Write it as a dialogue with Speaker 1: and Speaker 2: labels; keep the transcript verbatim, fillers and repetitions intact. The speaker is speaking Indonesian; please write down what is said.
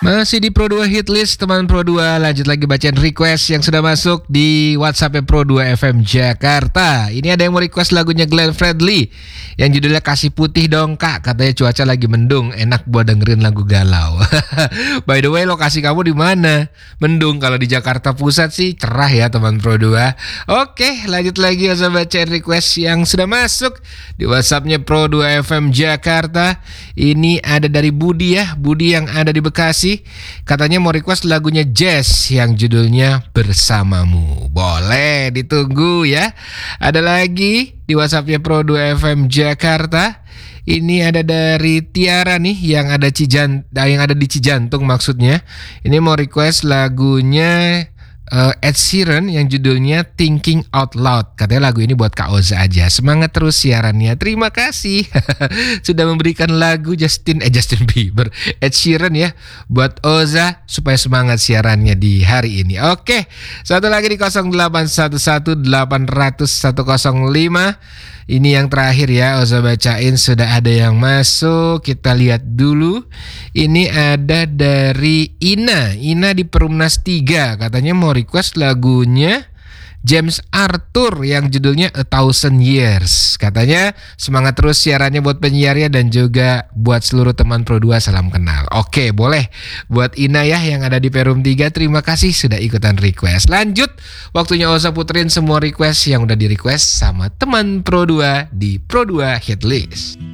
Speaker 1: Masih di Pro dua Hit List, teman Pro dua. Lanjut lagi bacaan request yang sudah masuk di WhatsApp Pro dua F M Jakarta. Ini ada yang mau request lagunya Glenn Fredly yang judulnya Kasih Putih Dong Kak. Katanya cuaca lagi mendung, enak buat dengerin lagu galau. By the way, lokasi kamu di mana? Mendung. Kalau di Jakarta Pusat sih cerah ya teman Pro dua. Oke, lanjut lagi usah bacaan request yang sudah masuk di WhatsAppnya Pro dua F M Jakarta. Ini ada dari Budi ya, Budi yang ada di Bekasi. Katanya mau request lagunya Jazz yang judulnya Bersamamu. Boleh ditunggu ya. Ada lagi di WhatsAppnya Pro dua F M Jakarta. Ini ada dari Tiara nih yang ada Cijan, yang ada di Cijantung maksudnya. Ini mau request lagunya uh, Ed Sheeran yang judulnya Thinking Out Loud. Katanya lagu ini buat Kak Oza aja. Semangat terus siarannya. Terima kasih sudah memberikan lagu Justin eh Justin Bieber, Ed Sheeran ya buat Oza supaya semangat siarannya di hari ini. Oke, satu lagi di nol delapan satu satu delapan nol nol satu nol lima. Ini yang terakhir ya, Oza bacain, sudah ada yang masuk. Kita lihat dulu. Ini ada dari Ina. Ina di Perumnas tiga. Katanya mau request lagunya James Arthur yang judulnya A Thousand Years. Katanya semangat terus siarannya buat penyiarnya dan juga buat seluruh teman Pro dua, salam kenal. Oke, boleh buat Ina ya yang ada di Perum tiga. Terima kasih sudah ikutan request. Lanjut, waktunya Oza puterin semua request yang udah di request sama teman Pro dua di Pro dua Hit List.